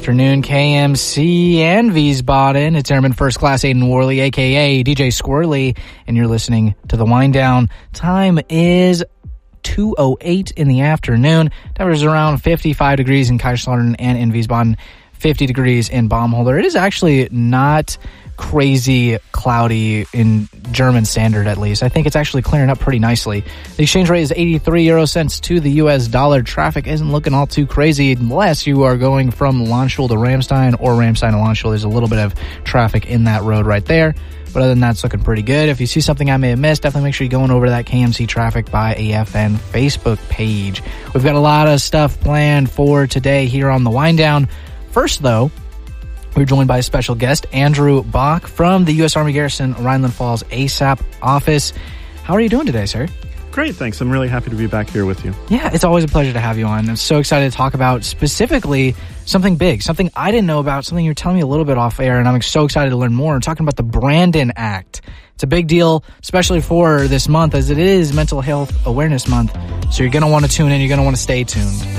Afternoon, KMC and Wiesbaden. It's Airman First Class Aiden Worley, a.k.a. DJ Squirrely, and you're listening to The Wind Down. Time is 2:08 in the afternoon. Temperatures around 55 degrees in Kaiserslautern and in Wiesbaden, 50 degrees in Baumholder. It is actually not crazy cloudy in German standard, at least. I think it's actually clearing up pretty nicely. The exchange rate is 83 euro cents to the US dollar. Traffic isn't looking all too crazy unless you are going from Landstuhl to Ramstein or Ramstein to Landstuhl. There's a little bit of traffic in that road right there. But other than that, it's looking pretty good. If you see something I may have missed, definitely make sure you're going over to that KMC Traffic by AFN Facebook page. We've got a lot of stuff planned for today here on The Wind Down. First, though, we're joined by a special guest, Andrew Bach from the U.S. Army Garrison Rhineland Falls ASAP office. How are you doing today, sir? Great, thanks. I'm really happy to be back here with you. Yeah, it's always a pleasure to have you on. I'm so excited to talk about specifically something big, something I didn't know about, something you're telling me a little bit off air, and I'm so excited to learn more. I'm talking about the Brandon Act. It's a big deal, especially for this month, as it is Mental Health Awareness Month. So you're going to want to tune in. You're going to want to stay tuned.